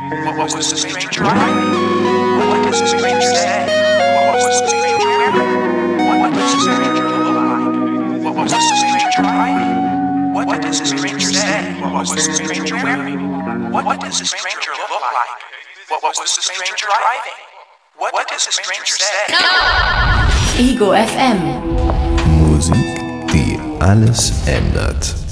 What was the stranger driving? What does the stranger say? What was the stranger wearing? What does the stranger look like? What was the stranger driving? What does the stranger say? What was the stranger wearing? What does the stranger look like? What was the stranger driving? What does the stranger say? Ego FM. Musik, die alles ändert.